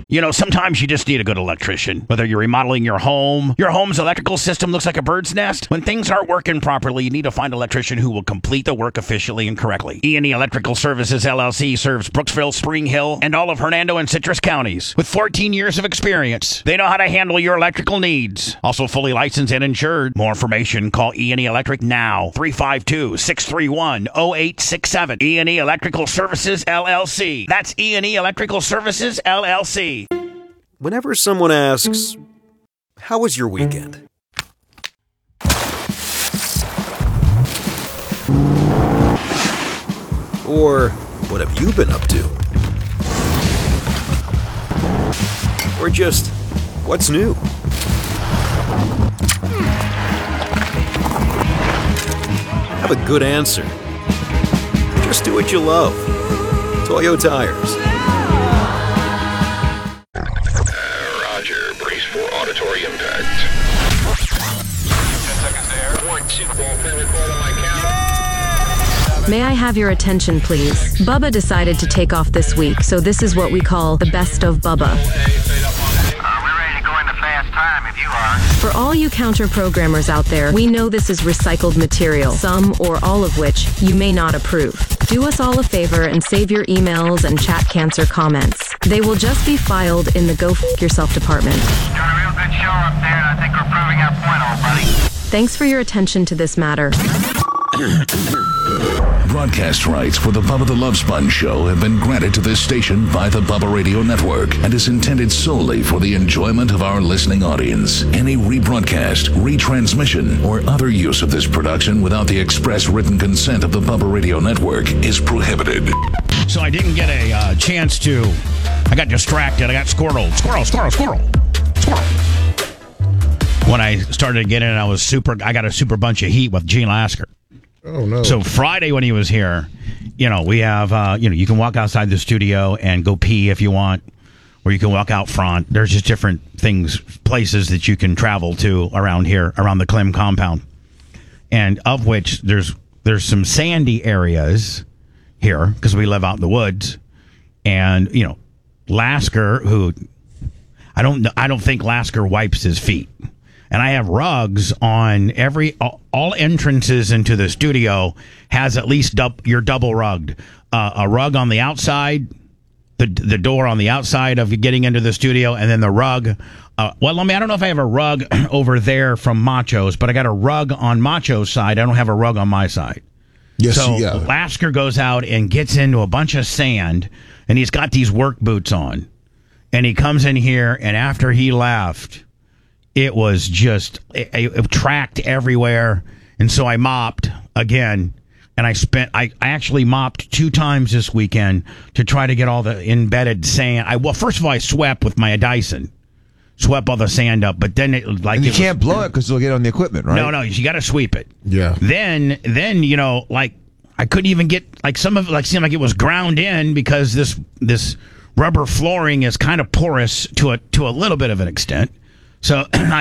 You know, sometimes you just need a good electrician. Whether you're remodeling your home's electrical system looks like a bird's nest. When things aren't working properly, you need to find an electrician who will complete the work efficiently and correctly. E&E Electrical Services, LLC serves Brooksville, Spring Hill, and all of Hernando and Citrus counties. With 14 years of experience, they know how to handle your electrical needs. Also fully licensed and insured. More information, call E&E Electric now. 352-631-0867. E&E Electrical Services, LLC. That's E&E Electrical Services, LLC. Whenever someone asks, "How was your weekend?" Or, "What have you been up to?" Or just, "What's new?" Have a good answer. Just do what you love. Toyo Tires. Roger, brace for auditory impact. 10 seconds there. 1, 2, ball pre-record on my count. May I have your attention, please? Bubba decided to take off this week, so this is what we call the best of Bubba. We're ready to go into fast time if you are. For all you counter-programmers out there, we know this is recycled material, some or all of which you may not approve. Do us all a favor and save your emails and chat cancer comments. They will just be filed in the Go F*** Yourself department. Doing a real good show up there, and I think we're proving our point, old buddy. Thanks for your attention to this matter. Broadcast rights for the Bubba the Love Sponge show have been granted to this station by the Bubba Radio Network and is intended solely for the enjoyment of our listening audience. Any rebroadcast, retransmission, or other use of this production without the express written consent of the Bubba Radio Network is prohibited. So I didn't get a chance to. I got distracted. I got squirrel. When I started getting it, I got a super bunch of heat with Gene Lasker. Oh, no. So Friday when he was here, we have, you can walk outside the studio and go pee if you want, or you can walk out front. There's just different places that you can travel to around here, around the Clem compound. And of which there's some sandy areas here because we live out in the woods. And, Lasker, who I don't think Lasker wipes his feet. And I have rugs on all entrances into the studio has at least you're double rugged. A rug on the outside, the door on the outside of getting into the studio, and then the rug. I don't know if I have a rug over there from Macho's, but I got a rug on Macho's side. I don't have a rug on my side. Yes, so yeah. Lasker goes out and gets into a bunch of sand, and he's got these work boots on. And he comes in here, and after he left, it was just it tracked everywhere, and so I mopped again, and I actually mopped 2 times this weekend to try to get all the embedded sand. First of all, I swept with my Dyson, swept all the sand up, but then you can't blow it because it'll get on the equipment, right? No, you got to sweep it. Yeah. Then I couldn't even get some of it seemed like it was ground in because this rubber flooring is kind of porous to a little bit of an extent. So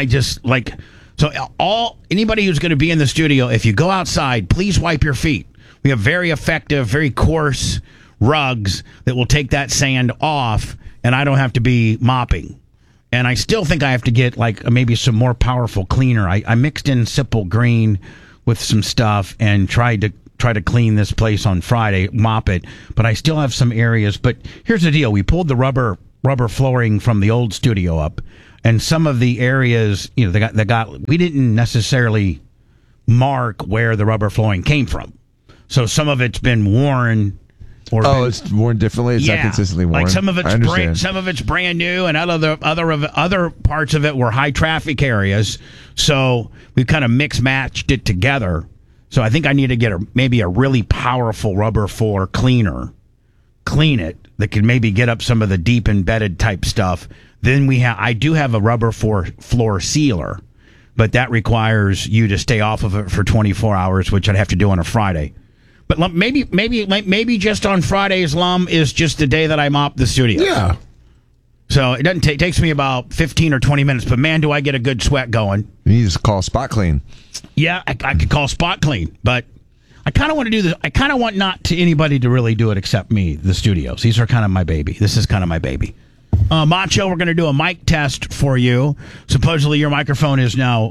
anybody who's going to be in the studio, if you go outside, please wipe your feet. We have very effective, very coarse rugs that will take that sand off, and I don't have to be mopping. And I still think I have to get maybe some more powerful cleaner. I mixed in Simple Green with some stuff and tried to clean this place on Friday, mop it, but I still have some areas. But here's the deal: we pulled the rubber flooring from the old studio up. And some of the areas, we didn't necessarily mark where the rubber flooring came from. So some of it's been worn. It's worn differently. It's not consistently worn. Like some of it's brand new, and other parts of it were high traffic areas. So we kind of matched it together. So I think I need to get maybe a really powerful rubber floor cleaner, clean it that could maybe get up some of the deep embedded type stuff. Then I do have a rubber floor sealer, but that requires you to stay off of it for 24 hours, which I'd have to do on a Friday. But maybe just on Fridays, is just the day that I mop the studio. Yeah. So it doesn't takes me about 15 or 20 minutes, but man, do I get a good sweat going. You need to call Spot Clean. Yeah, I could call Spot Clean, but I kind of want to do this. I kind of want not to anybody to really do it except me, the studios. These are kind of my baby. This is kind of my baby. Macho, we're going to do a mic test for you. Supposedly your microphone is now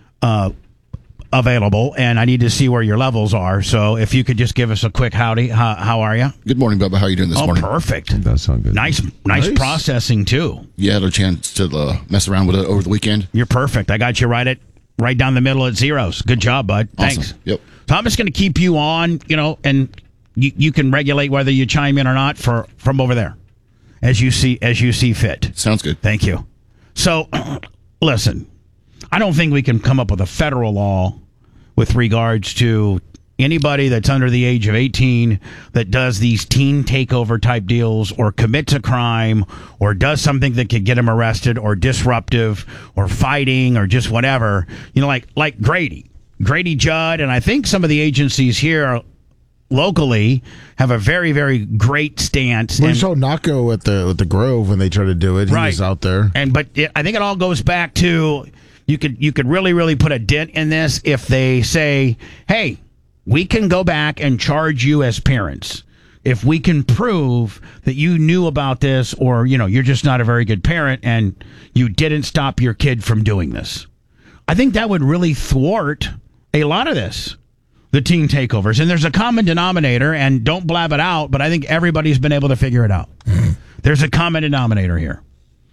available, and I need to see where your levels are. So if you could just give us a quick howdy. How are you? Good morning, Bubba. How are you doing this morning? Perfect. It does sound good. Nice processing, too. You had a chance to mess around with it over the weekend? You're perfect. I got you right down the middle at zeros. Good job, bud. Thanks. Awesome. Yep. So I'm just going to keep you on, and you can regulate whether you chime in or not from over there as you see fit. Sounds good. Thank you. So, listen, I don't think we can come up with a federal law with regards to anybody that's under the age of 18 that does these teen takeover type deals or commits a crime or does something that could get them arrested or disruptive or fighting or just whatever. Like Grady Judd, and I think some of the agencies here locally have a very, very great stance. We saw Naco at the Grove when they tried to do it. He was out there. I think it all goes back to you could really, really put a dent in this if they say, hey, we can go back and charge you as parents if we can prove that you knew about this, or you're just not a very good parent and you didn't stop your kid from doing this. I think that would really thwart a lot of this, the teen takeovers. And there's a common denominator, and don't blab it out, but I think everybody's been able to figure it out. There's a common denominator here.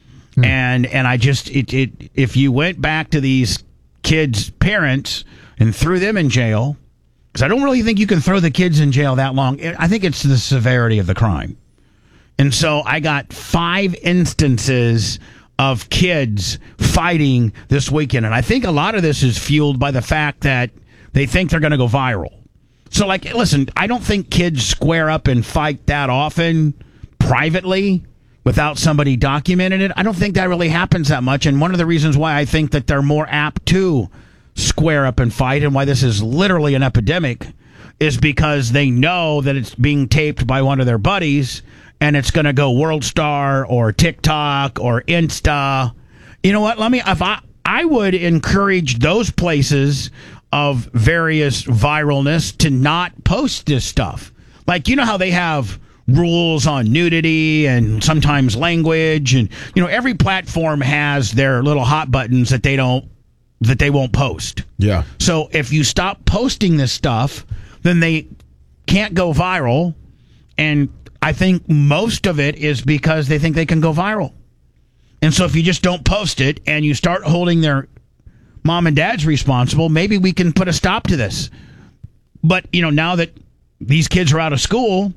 And I just if you went back to these kids' parents and threw them in jail, because I don't really think you can throw the kids in jail that long. I think it's the severity of the crime. And so I got 5 instances of kids fighting this weekend. And I think a lot of this is fueled by the fact that they think they're going to go viral. So, listen, I don't think kids square up and fight that often privately without somebody documenting it. I don't think that really happens that much. And one of the reasons why I think that they're more apt to square up and fight, and why this is literally an epidemic, is because they know that it's being taped by one of their buddies, and it's going to go World Star or TikTok or Insta. You know what? I would encourage those places of various viralness to not post this stuff. Like, how they have rules on nudity and sometimes language, and every platform has their little hot buttons that they won't post. Yeah. So if you stop posting this stuff, then they can't go viral. And I think most of it is because they think they can go viral. And so if you just don't post it and you start holding their mom and dads responsible, maybe we can put a stop to this. But, now that these kids are out of school,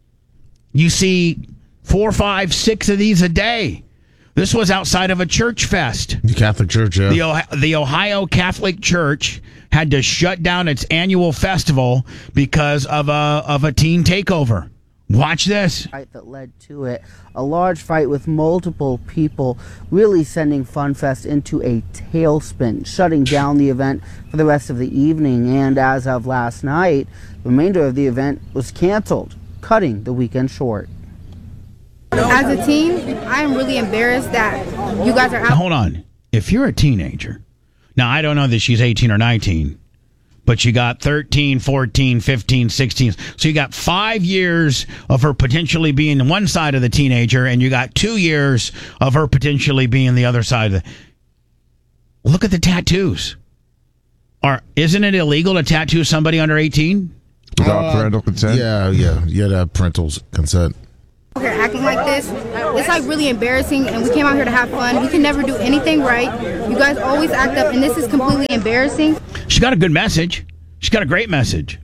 you see 4, 5, 6 of these a day. This was outside of a church fest. The Catholic Church, yeah. The Ohio Catholic Church had to shut down its annual festival because of a teen takeover. Watch this. That led to it. A large fight with multiple people really sending FunFest into a tailspin, shutting down the event for the rest of the evening. And as of last night, the remainder of the event was canceled, cutting the weekend short. As a teen, I am really embarrassed that you guys are out. Now, hold on. If you're a teenager, now I don't know that she's 18 or 19, but you got 13, 14, 15, 16. So you got 5 years of her potentially being one side of the teenager, and you got 2 years of her potentially being the other side of the... Look at the tattoos. Isn't it illegal to tattoo somebody under 18? Without parental consent? Yeah. You had to have parental consent. Here acting like this, it's really embarrassing, and we came out here to have fun. We can never do anything right. You guys always act up, and this is completely embarrassing. She's got a good message. She's got a great message.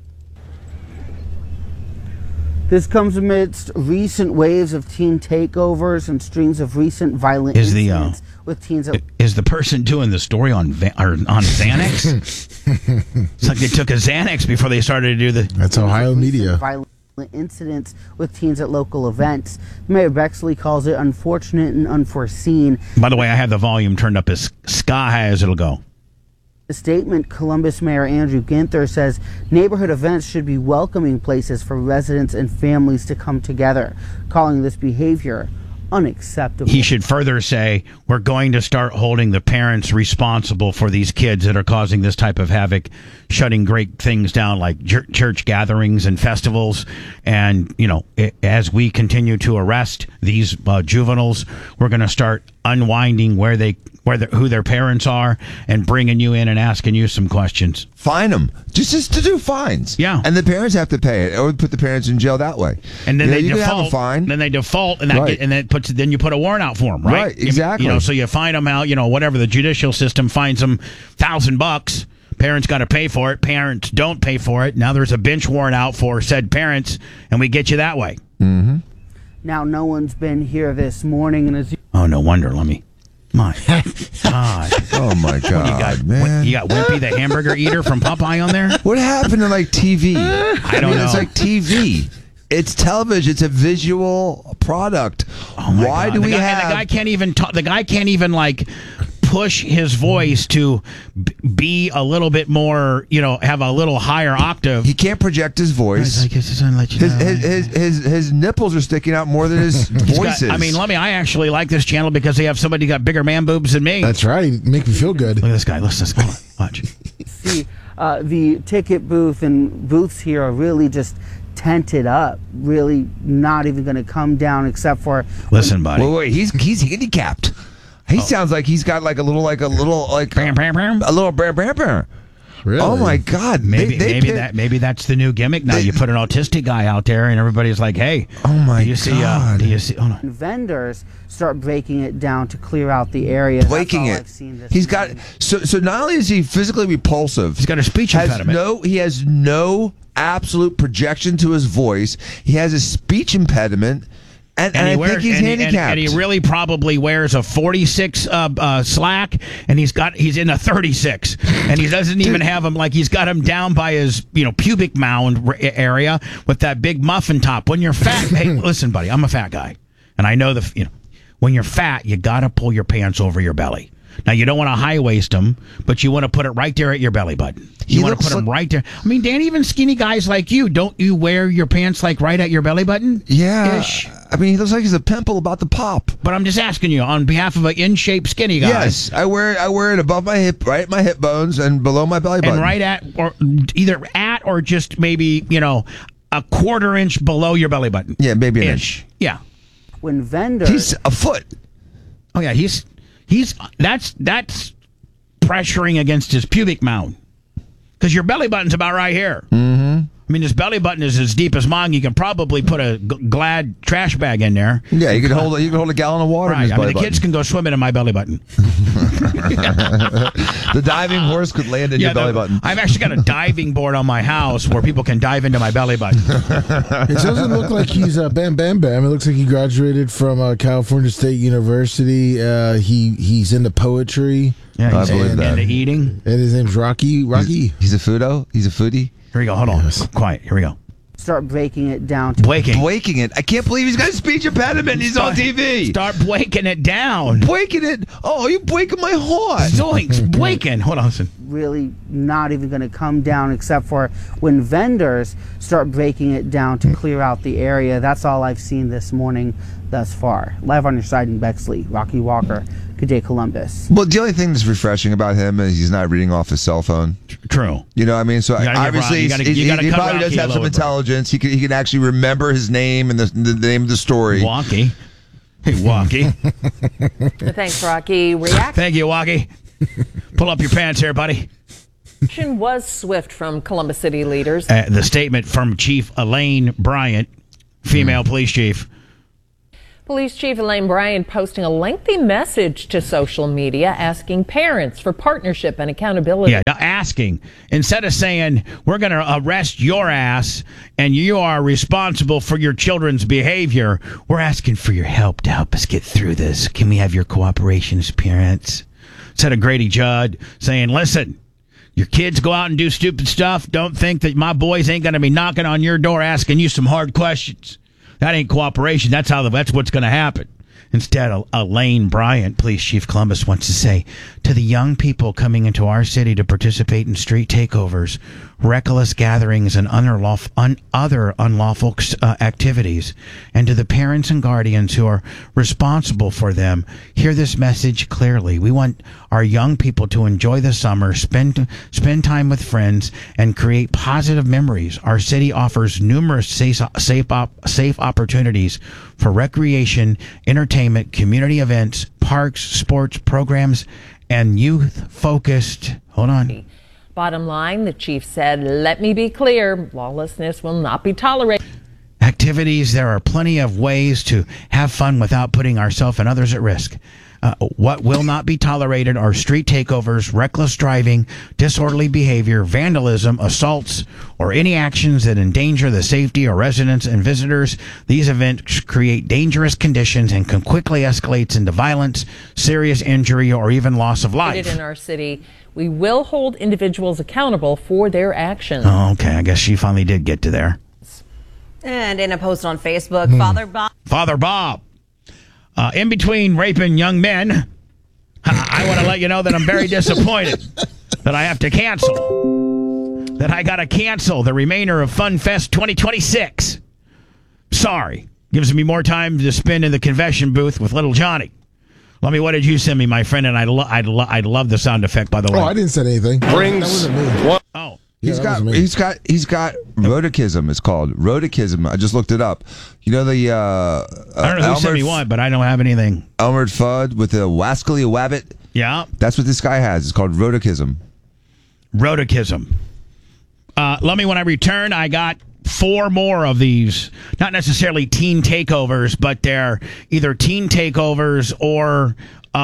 This comes amidst recent waves of teen takeovers and strings of recent violent incidents with teens. Is the person doing the story on Xanax? It's like they took a Xanax before they started to do the... That's Ohio media. Violent incidents with teens at local events. Mayor Bexley calls it unfortunate and unforeseen. By the way, I have the volume turned up as sky high as it'll go. A statement, Columbus Mayor Andrew Ginther says neighborhood events should be welcoming places for residents and families to come together, calling this behavior unacceptable. He should further say, we're going to start holding the parents responsible for these kids that are causing this type of havoc, shutting great things down like church gatherings and festivals. And, as we continue to arrest these juveniles, we're going to start unwinding who their parents are and bringing you in and asking you some questions. Fine them. Just to do fines. Yeah. And the parents have to pay it, or put the parents in jail that way. And then they you default. can have a fine. Then they default, and Right. then you put a warrant out for them, right? Right, exactly. So you fine them out. Whatever the judicial system fines them $1,000. Parents got to pay for it. Parents don't pay for it. Now there's a bench warrant out for said parents, and we get you that way. Mm-hmm. Now, no one's been here this morning, and as Oh, no wonder. My God. Oh, my God, man. You got Wimpy the hamburger eater from Popeye on there? What happened to, TV? I don't know. It's like TV. It's television. It's a visual product. Oh my Why God. do we and have... the guy can't even talk. The guy can't even, push his voice to be a little bit more, have a little higher octave. He can't project his voice. His nipples are sticking out more than his voices. I actually like this channel because they have somebody who got bigger man boobs than me. That's right. Make me feel good. Look at this guy. Listen, watch. see, the ticket booth and booths here are really just tented up, really not even going to come down except for... Listen, buddy. Wait, he's handicapped. He sounds like he's got a little Bam, bam, bam. a little bram. Really? Oh my God! Maybe that's the new gimmick. Now you put an autistic guy out there, and everybody's like, "Hey, oh my do you see? God! Do you see? Oh, no. Vendors start breaking it down to clear out the area. Breaking it. I've seen this He's morning. got so not only is he physically repulsive, He's got a speech impediment. He has no absolute projection to his voice. He has a speech impediment. And I think he's handicapped. And he really probably wears a 46 slack, and he's in a 36, and he doesn't even have him he's got him down by his pubic mound area with that big muffin top. When you're fat, hey, listen, buddy, I'm a fat guy, and I know when you're fat, you got to pull your pants over your belly. Now, you don't want to high waist them, but you want to put it right there at your belly button. You want to put them right there. Dan, even skinny guys like you, don't you wear your pants right at your belly button? Yeah. Ish? He looks like he's a pimple about to pop. But I'm just asking you, on behalf of an in-shape skinny guy. Yes, I wear it above my hip, right at my hip bones, and below my belly button. And right at, or either at, or just maybe, a quarter inch below your belly button. Yeah, maybe an inch. Yeah. When vendors... He's a foot. Oh, yeah, that's pressuring against his pubic mound. Because your belly button's about right here. Mm-hmm. His belly button is as deep as mine. You can probably put a Glad trash bag in there. Yeah, you can hold a gallon of water in his belly the button. kids can go swimming in my belly button. The diving horse could land in your belly button. I've actually got a diving board on my house where people can dive into my belly button. It doesn't look like he's Bam Bam Bam. It looks like he graduated from California State University. He's into poetry. Yeah, I believe that. Into eating. And his name's Rocky. He's a foodo. He's a foodie. Here we go. Hold on. Quiet. Here we go. Start breaking it down to... Breaking it. I can't believe he's got a speech impediment. He's on TV. Start breaking it down. Breaking it. Oh, you're breaking my heart. Zoinks. Breaking. Hold on. Listen. Really not even going to come down except for when vendors start breaking it down to clear out the area. That's all I've seen this morning thus far. Live on your side in Bexley, Rocky Walker. Good day, Columbus. Well, the only thing that's refreshing about him is he's not reading off his cell phone. True. So obviously he probably does have some intelligence. He can actually remember his name and the name of the story. Walkie. Hey, Walkie. Thanks, Rocky. Thank you, Walkie. Pull up your pants here, buddy. Reaction was swift from Columbus City leaders. The statement from Chief Elaine Bryant, female police chief. Police Chief Elaine Bryant posting a lengthy message to social media asking parents for partnership and accountability. Yeah, asking. Instead of saying, we're going to arrest your ass and you are responsible for your children's behavior, we're asking for your help to help us get through this. Can we have your cooperation as parents? Instead of Grady Judd saying, listen, your kids go out and do stupid stuff. Don't think that my boys ain't going to be knocking on your door asking you some hard questions. That ain't cooperation. That's what's going to happen. Instead, Elaine Bryant, Police Chief Columbus, wants to say, to the young people coming into our city to participate in street takeovers, reckless gatherings, and other unlawful activities, and to the parents and guardians who are responsible for them, hear this message clearly. We want our young people to enjoy the summer, spend time with friends, and create positive memories. Our city offers numerous safe opportunities for recreation, entertainment, community events, parks, sports programs, and youth-focused. Hold on. Bottom line, the chief said, let me be clear, lawlessness will not be tolerated. Activities, there are plenty of ways to have fun without putting ourselves and others at risk. What will not be tolerated are street takeovers, reckless driving, disorderly behavior, vandalism, assaults, or any actions that endanger the safety of residents and visitors. These events create dangerous conditions and can quickly escalate into violence, serious injury, or even loss of life. In our city, we will hold individuals accountable for their actions. Oh, okay. I guess she finally did get to there. And in a post on Facebook, Father Bob. In between raping young men, I want to let you know that I'm very disappointed that I have to cancel. That I got to cancel the remainder of Fun Fest 2026. Sorry. Gives me more time to spend in the confession booth with little Johnny. Let me, what did you send me, my friend? And I'd love the sound effect, by the way. Oh, I didn't send anything. That wasn't me. Oh. He's got rhotichism. It's called rhotichism. I just looked it up. You know the I don't know who sent me one, but I don't have anything. Elmer Fudd with the Wascally Wabbit. Yeah, that's what this guy has. It's called rhotichism. Rhotichism. Let me, when I return, I got 4 more of these. Not necessarily teen takeovers, but they're either teen takeovers or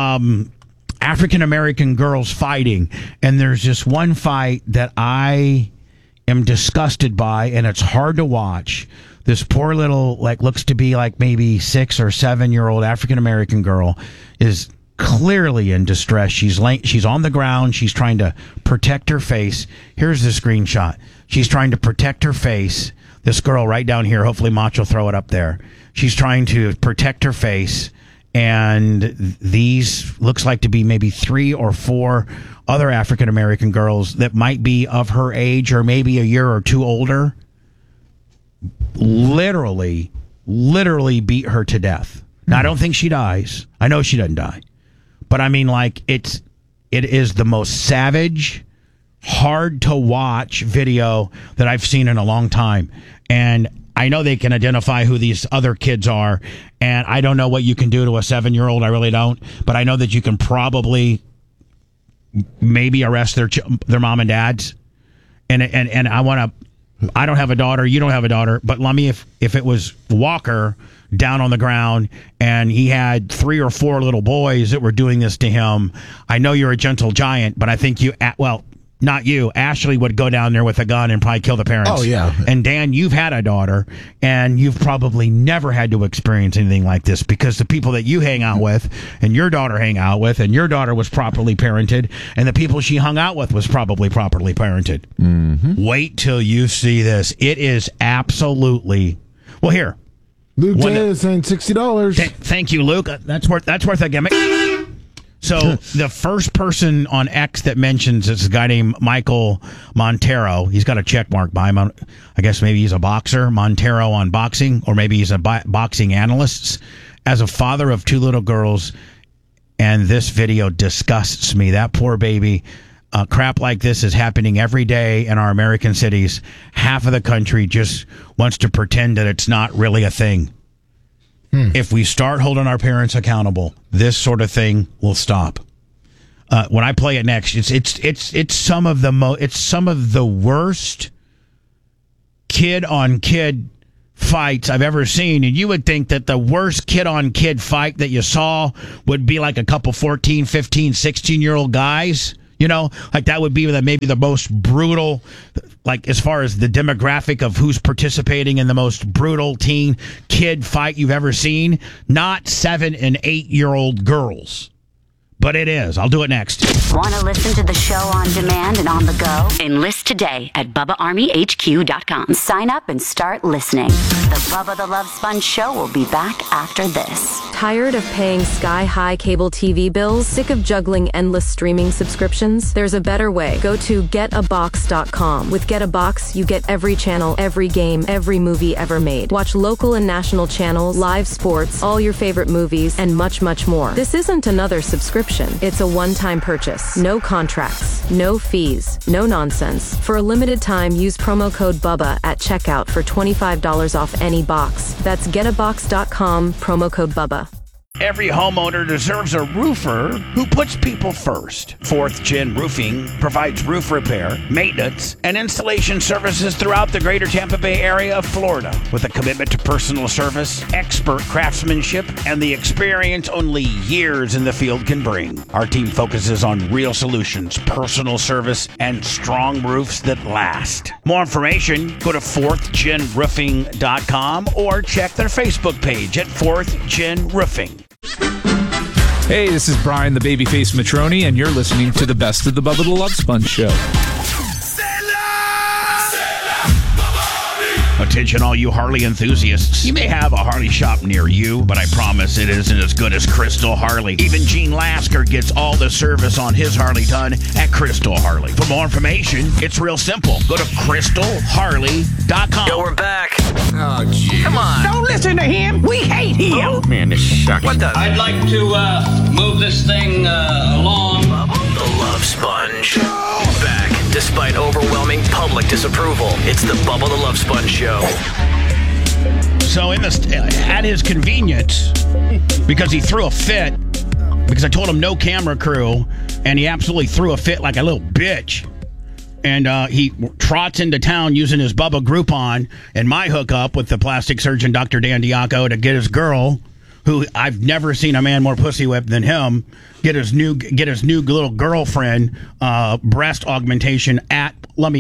African-American girls fighting. And there's just one fight that I am disgusted by, and it's hard to watch. This poor little, looks to be maybe 6 or 7-year-old African-American girl is clearly in distress. She's on the ground. She's trying to protect her face. Here's the screenshot. She's trying to protect her face. This girl right down here. Hopefully Mach will throw it up there. She's trying to protect her face. And these looks like to be maybe 3 or 4 other African-American girls that might be of her age or maybe a year or 2 older. Literally beat her to death. Now, I don't think she dies. I know she doesn't die. But I mean, it is the most savage, hard to watch video that I've seen in a long time. And I know they can identify who these other kids are, and I don't know what you can do to a 7-year-old. I really don't, but I know that you can probably maybe arrest their mom and dads. And I don't have a daughter. You don't have a daughter, but let me, if it was Walker down on the ground and he had 3 or 4 little boys that were doing this to him, I know you're a gentle giant, but I think not you. Ashley would go down there with a gun and probably kill the parents. Oh, yeah. And Dan, you've had a daughter, and you've probably never had to experience anything like this because the people that you hang out with and your daughter hang out with and your daughter was properly parented and the people she hung out with was probably properly parented. Mm-hmm. Wait till you see this. It is absolutely... Well, here. Luke J is saying $60. Thank you, Luke. That's worth a gimmick. So the first person on X that mentions is a guy named Michael Montero. He's got a check mark by him. I guess maybe he's a boxer, Montero on boxing, or maybe he's a boxing analyst. As a father of 2 little girls, and this video disgusts me. That poor baby. Crap like this is happening every day in our American cities. Half of the country just wants to pretend that it's not really a thing. If we start holding our parents accountable, this sort of thing will stop. When I play it next, it's some of the worst kid on kid fights I've ever seen. And you would think that the worst kid on kid fight that you saw would be like a couple 14, 15, 16-year-old guys. That would be maybe the most brutal, as far as the demographic of who's participating in the most brutal teen kid fight you've ever seen. Not 7 and 8-year-old girls, but it is. I'll do it next. Want to listen to the show on demand and on the go? Enlist today at BubbaArmyHQ.com. Sign up and start listening. The Bubba the Love Sponge Show will be back after this. Tired of paying sky-high cable TV bills? Sick of juggling endless streaming subscriptions? There's a better way. Go to GetAbox.com. With GetAbox, you get every channel, every game, every movie ever made. Watch local and national channels, live sports, all your favorite movies, and much, much more. This isn't another subscription. It's a one-time purchase. No contracts, no fees, no nonsense. For a limited time, use promo code BUBBA at checkout for $25 off any box. That's GetAbox.com, promo code BUBBA. Every homeowner deserves a roofer who puts people first. 4th Gen Roofing provides roof repair, maintenance, and installation services throughout the greater Tampa Bay area of Florida. With a commitment to personal service, expert craftsmanship, and the experience only years in the field can bring. Our team focuses on real solutions, personal service, and strong roofs that last. More information, go to 4thgenroofing.com or check their Facebook page at 4th Gen Roofing. Hey, this is Brian the Babyface Matroni, and you're listening to the best of the Bubba the Love Sponge Show. Attention all you Harley enthusiasts. You may have a Harley shop near you, but I promise it isn't as good as Crystal Harley. Even Gene Lasker gets all the service on his Harley done at Crystal Harley. For more information, it's real simple. Go to crystalharley.com. Yo, we're back. Oh, gee. Come on. Don't listen to him. We hate him. Oh, man, this sucks. What the? I'd like to move this thing along. The Love Sponge. Back, despite overwhelming public disapproval. It's the Bubba the Love Sponge Show. So at his convenience, because he threw a fit, because I told him no camera crew, and he absolutely threw a fit like a little bitch. And he trots into town using his Bubba Groupon and my hookup with the plastic surgeon, Dr. Dan Diaco, to get his girl, who I've never seen a man more pussy whipped than him, get his new little girlfriend breast augmentation at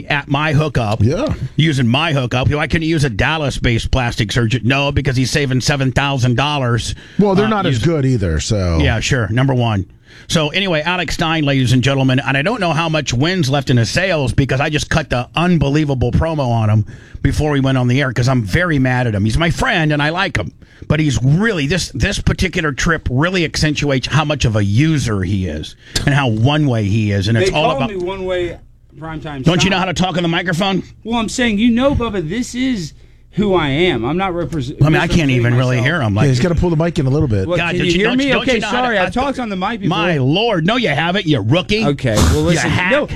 my hookup. Yeah. Using my hookup. Why couldn't he use a Dallas-based plastic surgeon? No, because he's saving $7,000. Well, they're not as good either, so. Yeah, sure. Number one. So anyway, Alex Stein, ladies and gentlemen, and I don't know how much wind's left in his sails because I just cut the unbelievable promo on him before we went on the air because I'm very mad at him. He's my friend and I like him, but he's really, this particular trip really accentuates how much of a user he is and how one-way he is. And it's all about me one-way primetime. Don't you know how to talk on the microphone? Well, I'm saying, Bubba, this is who I am. I'm not representing. I mean, I can't even really hear him. He's got to pull the mic in a little bit. Well, God, can you hear me? Okay, sorry. I've talked on the mic before. My Lord. No, you haven't, you rookie. Okay, well, listen. You hack. No,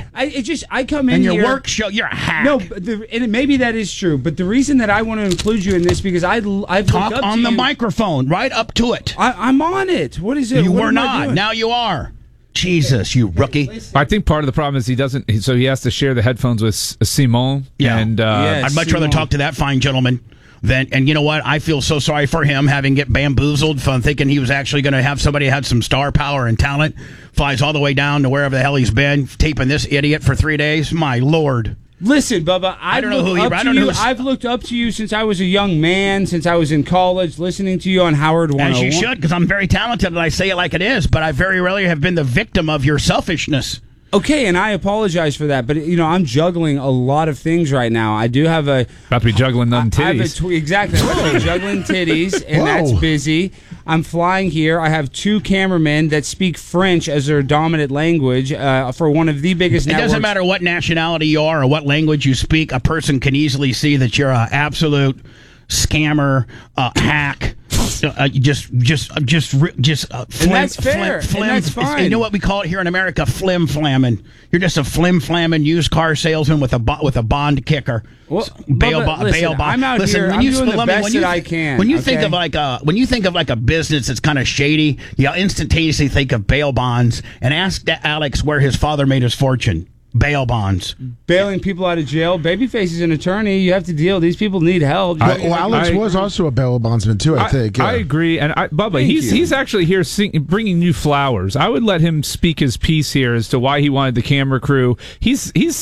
I come in and here. your work show, you're a hack. No, and maybe that is true, but the reason that I want to include you in this because I've talk looked up on to the you. Microphone, right up to it. I'm on it. What is it? You what were am I not. doing? Now you are. Jesus, you rookie. I think part of the problem is he doesn't, so he has to share the headphones with Simone. Yeah. And, I'd much rather talk to that fine gentleman. And you know what? I feel so sorry for him having get bamboozled from thinking he was actually going to have somebody who had some star power and talent. Flies all the way down to wherever the hell he's been, taping this idiot for 3 days. My Lord. Listen, Bubba, I've looked up to you since I was a young man, since I was in college, listening to you on Howard 101. As you should, because I'm very talented and I say it like it is, but I very rarely have been the victim of your selfishness. Okay, and I apologize for that, but I'm juggling a lot of things right now. I do have about to be juggling them titties. Exactly, I'm juggling titties, and that's busy. I'm flying here. I have 2 cameramen that speak French as their dominant language for one of the biggest networks. It doesn't matter what nationality you are or what language you speak. A person can easily see that you're an absolute scammer, hack. And that's fair. And that's fine. You know what we call it here in America? Flim-flamming. You're just a flim-flamming used car salesman with a bond kicker. Well, bail bond. I'm out here. I'm doing the best that I can. When you think of like a business that's kind of shady, you instantaneously think of bail bonds. And ask Alex where his father made his fortune. Bail bonds. Bailing people out of jail. Babyface is an attorney. You have to deal. These people need help. Alex was also a bail bondsman, too, I think. Yeah. I agree. And Bubba, he's actually here bringing you flowers. I would let him speak his piece here as to why he wanted the camera crew. He's